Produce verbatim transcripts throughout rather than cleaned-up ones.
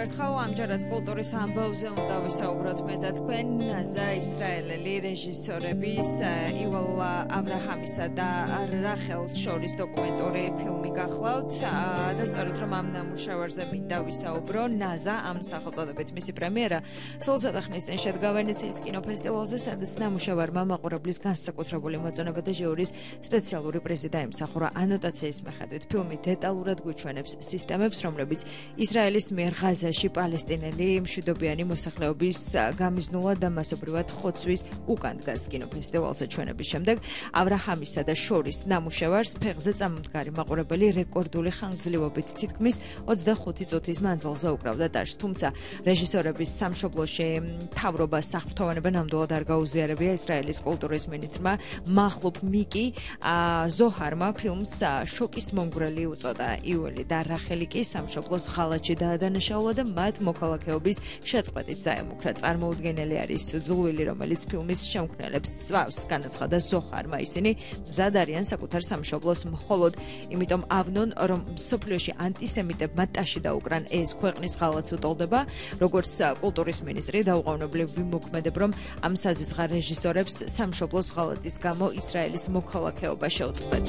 ერთხელ ამჯერად კულტურის ამბავზე უნდა ვისაუბროთ მე და თქვენ ნაზა ისრაელელი რეჟისორების ივალ აბრაჰამისა და რახელ შორის დოკუმენტური ფილმი გახლავთ და სწორედ რომ ამ ნამუშევარზე მინდა ვისაუბრო ნაზა ამ სახელწოდებით მისი პრემიერა სულ ცოტა ხნის წინ შედგა ვენეციის კინოფესტივალზე, სადაც ნამუშევარმა მაყურებლის განსაკუთრებული მოწონება და ჟიურის სპეციალური პრიზი დაიმსახურა. ანოტაციის მიხედვით ფილმი დეტალურად გვიჩვენებს სისტემებს, რომლებიც ისრაელის მიერ ღაზაში პალესტინელი მშვიდობიანი მოსახლეობის გამიზნულად და მასობრივად ხოცვის უკან დგას კინოფესტივალზე ჩვენების შემდეგ. აბრაჰამისა და შორის ნამუშევარს ფეხზე წამოდგარი მაყურებელი რეკორდული ხანგრძლივობით თითქმის ოცდახუთი წუთის მანძილზე უკრავდა დაშს, თუმცა რეჟისორების სამშობლოში მთავრობას საფრთხოვანება ნამდვილად არ გაუზიარებია. ისრაელის კულტურის მინისტრმა მახლუფ მიკი ზოჰარმა ფილმს შოკის მომგვრელი უწოდა. იუელი და რახელი კი სამშობლოს ღალატში დაადანაშაულა და მათ მოქალაქეობის შეწყვეტით დაემუქრა. წარმოუდგენელი არის ძულვილი, რომელიც ფილმის შემქმნელებს სწავს, განაცხადა ზოჰარმა. ისინი მზად არიან საკუთარ სამშობლოს მხოლოდ იმიტომ ავნონ, რომ მსოფლიოში ანტისემიტებმა ტაში დაუკრან ეს ქვეყნის ღალატს უტოლდება. როგორც კულტურის მინისტრი დაუყოვნებლივ ვიმოქმედებ, რომ ამ საზიზღარ რეჟისორებს სამშობლოს ღალატის გამო ისრაელის მოქალაქეობა შეუწყდეთ.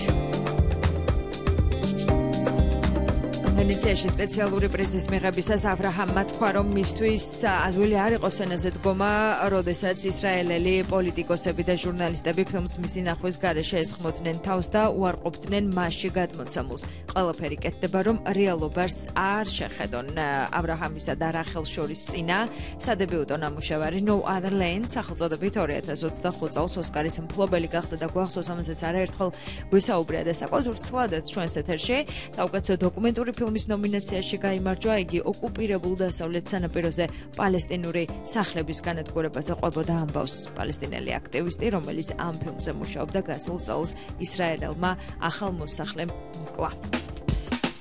ვენეციაში სპეციალური პრიზის მიღებისას აბრაჰამმა თქვა, რომ მისთვის ადვილი არ იყო სცენაზე დგომა, როდესაც ისრაელელი პოლიტიკოსები და ჟურნალისტები ფილმს მისი ნახვის გარეშე ესხმოდნენ თავს და უარყოფდნენ მასში გადმოცემულს. ყველაფერი კეთდება, რომ რეალობას არ შეხედონ. აბრაჰამისა და რახელ შორის წინა სადებიუტო ნამუშევარი No Other Land სახელწოდებით ორი ათას ოცდახუთ წელს ოსკარის მფლობელი გახდა და გვახსოვს, ამასაც არაერთხელ გვისაუბრია და საკმაოდ ვრცლადაც ჩვენს ეთერში. საუკეთესო დოკუმენტური ფილმის ნომინაციაში გაიმარჯვა. იგი ოკუპირებულ დასავლეთ სანაპიროზე პალესტინური სახლების განადგურებაზე ყვებოდა ამბავს. პალესტინელი აქტივისტი, რომელიც ამ ფილმზე მუშაობდა, გასულ წელს ისრაელელმა ახალ მოსახლემ მოკლა.